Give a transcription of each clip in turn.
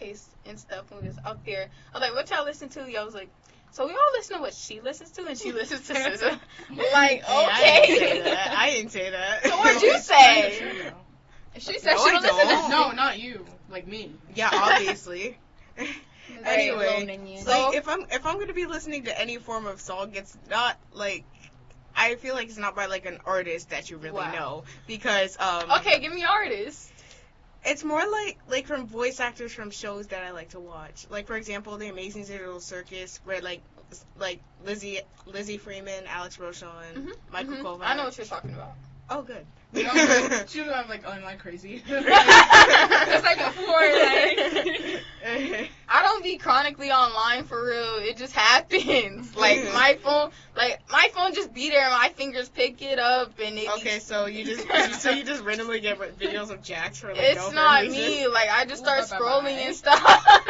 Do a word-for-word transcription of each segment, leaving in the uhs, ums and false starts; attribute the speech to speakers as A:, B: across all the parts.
A: taste in stuff when we was out there. I was like, what y'all listen to? Y'all was like, so we all listen to what she listens to, and she listens to S Z A. Like, okay.
B: Hey, I didn't say that. I didn't say that.
A: So what'd you say?
C: She said
B: No,
C: she
B: I
C: don't listen
B: don't.
C: to
D: No, not you. Like me.
B: Yeah, obviously. Anyway,
C: So,
B: like if I'm if I'm gonna be listening to any form of song, it's not like I feel like it's not by like an artist that you really
A: Wow.
B: know because um
A: Okay, give me artists.
B: it's more like like from voice actors from shows that I like to watch. Like for example, The Amazing Digital Circus, where like s- like Lizzie Lizzie Freeman, Alex Rochon,
A: Mm-hmm.
B: Michael
A: mm-hmm.
B: Kovac.
A: I know what you're talking about.
B: Oh, good.
D: You know, like, she was like, oh, am I crazy?
C: just like before, like.
A: I don't be chronically online for real. It just happens. Like my phone, like my phone just be there, and my fingers pick it up, and it.
B: Okay, so you just you, so you just randomly get videos of Jax for like no
A: It's not
B: reason?
A: me. Like I just start
C: Ooh, bye, bye,
A: scrolling
C: bye.
A: and stuff.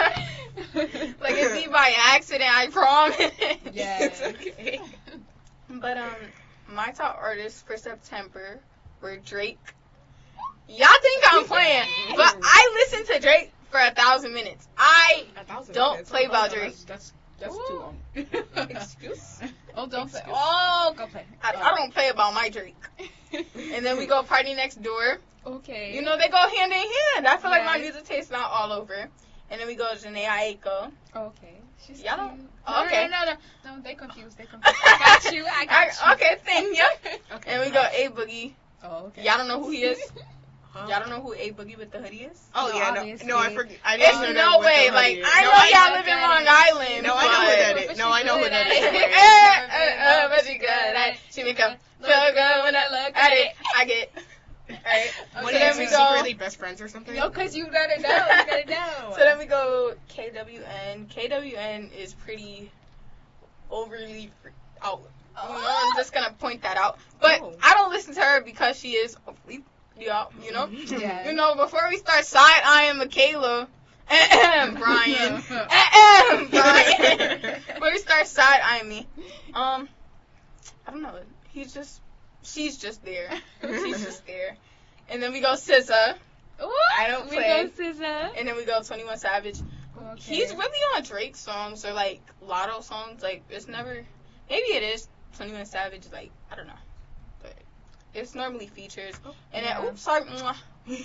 A: Like it's me by accident. I promise.
C: Yes.
B: Okay.
A: But um, my top artists for September were Drake. Y'all think I'm playing, but I listen to Drake for a thousand minutes. I
D: A thousand
A: Don't
D: minutes.
A: play
D: Oh,
A: about
D: no,
A: Drake.
D: That's that's, that's
C: Ooh.
D: too long.
A: excuse.
C: Oh, don't play.
A: Excuse-
C: Oh, go play.
A: I, I don't play about my Drake. And then we go Party Next Door.
C: Okay.
A: You know they go hand in hand. I feel like my
C: Yes.
A: music taste not all over. And then we go Janae Aiko.
C: Okay. She's
A: Y'all don't-
C: cute.
A: oh,
C: No,
A: okay.
C: No, no, no, no. They confused. They confused. I got you. I got you.
A: Okay, thank you.
D: Okay.
A: And we go A Boogie.
C: Oh, okay.
A: Y'all don't know who he is?
B: Huh?
A: Y'all don't know who A Boogie with the hoodie is?
B: Oh
C: No,
B: yeah, no,
C: obviously.
B: no, I forget. I
A: It's
B: didn't
A: no
B: know what
A: way.
B: the
A: Like
B: hoodie is.
A: I
B: No,
A: know
B: I
A: y'all
B: know-
A: live in Long Island.
B: No, I know who
A: but-
B: that is. No, I know who that is.
A: Eh, eh, eh, but she good at it. She make up feel good when I look at it. I get. Alright.
B: What
A: So
B: are you
A: then we
B: two
A: go.
B: secretly best friends or something?
C: No, because you gotta know. You gotta know.
A: So then we go K W N. K W N is pretty overly fr- out. You know, I'm just gonna point that out. But
B: Oh.
A: I don't listen to her because she is overly, yeah, you know.
C: Yeah.
A: You know, before we start side eyeing Michaela, ahem, Brian, ahem, Brian. Before we start side eyeing me, um, I don't know. He's just, she's just there. She's just there. And then we go S Z A.
C: Ooh,
A: I don't
C: we
A: play.
C: go S Z A.
A: And then we go twenty-one Savage.
C: Okay.
A: He's really on Drake songs or like Lotto songs. Like it's never. Maybe it is twenty-one Savage. Like I don't know, but it's normally features. And then
C: Yeah.
A: oops, sorry. Mwah.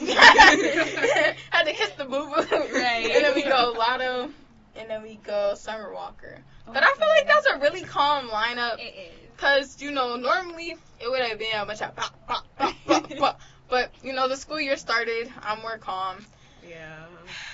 A: Had to kiss the boo boo.
C: Right.
A: And then we go Lotto. And then we go Summer Walker. But I feel like that's a really calm lineup.
C: It is.
A: Cause you know normally it would have been a bunch of pop, pop, pop, pop, pop. But you know the school year started. I'm more calm.
B: Yeah.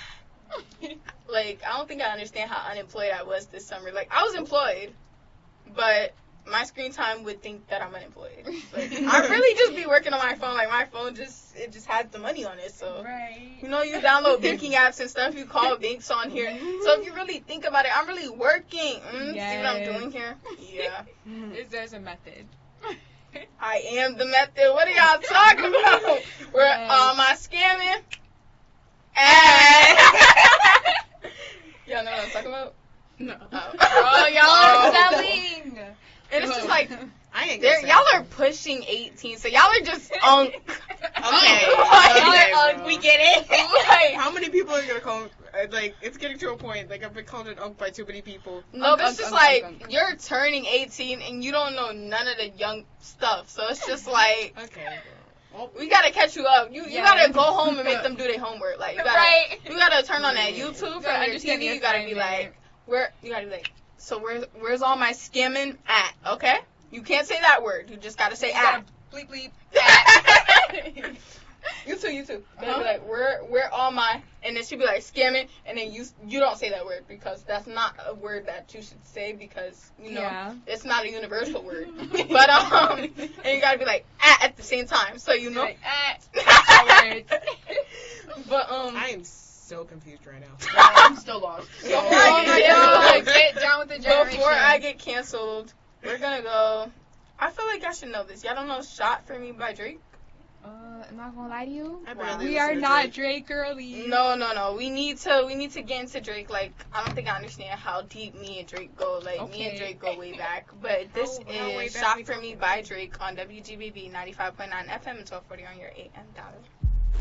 A: Like, I don't think I understand how unemployed I was this summer. Like, I was employed, but my screen time would think that I'm unemployed. Like, I really just be working on my phone. Like, my phone just, it just has the money on it. So,
C: Right.
A: you know, you download banking apps and stuff. You call banks on here. So, if you really think about it, I'm really working. Mm, See what I'm
C: Yes.
A: doing here? Yeah.
C: Is there's a method.
A: I am the method. What are y'all talking about? Where,
C: Yes.
A: am I scamming? And y'all know what I'm talking about?
D: No.
A: Oh,
C: Oh, y'all
A: Oh.
C: are selling.
A: And it's just like,
B: I ain't
A: they're-
B: gonna
A: y'all
B: say
A: are pushing eighteen, so y'all are just unk.
B: Okay.
A: Y'all
B: Okay,
A: are unk,
B: bro.
A: we get it. Like,
B: How many people are gonna call? uh, Like, it's getting to a point. Like, I've been called an unk by too many people.
A: no,
C: Unk,
A: but it's
C: unk,
A: just
C: unk,
A: like,
C: unk, unk.
A: you're turning eighteen and you don't know none of the young stuff, so it's just like,
B: Okay. Well,
A: we gotta catch you up. You you
C: Yeah.
A: gotta go home and make them do their homework. Like, you gotta,
C: Right.
A: you gotta turn on that
B: Yeah.
A: YouTube
C: You
A: from
C: gotta
A: your T
C: understand
A: V.
C: the
A: You gotta be
C: assignment.
A: like, where, you gotta be like, so where's, where's all my scamming at, okay? You can't say that word. You just gotta say
C: You
A: at.
C: gotta bleep bleep.
A: You too, you too. You gotta
C: Uh-huh.
A: be like, where, where all my, and then she'd be like, scamming, and then you, you don't say that word because that's not a word that you should say because you know
C: Yeah.
A: it's not a universal word. But um, and you gotta be like at at the same time, so you know.
C: Like, ah, words.
A: But um,
B: I am so confused right now.
D: I'm still lost.
A: So-
C: Oh
A: Oh
C: my
A: my
C: God.
A: God.
C: Get down with the generation.
A: before I get canceled, we're gonna go. I feel like y'all should know this. Y'all don't know "Shot for Me" by Drake?
C: Uh, I'm not gonna lie to you.
B: I
A: Wow.
B: barely
C: We
B: listen
C: are
B: to
C: not
B: Drake.
C: Drake girlies.
A: No, no, no. We need to we need to get into Drake. Like, I don't think I understand how deep me and Drake go. Like, me and
C: Okay.
A: Drake go way back. But this
B: How- how way
A: is
B: back
A: "Shot
B: we
A: for
B: go?
A: Me" by Drake on W G B B ninety-five point nine F M and twelve forty on your A M dial.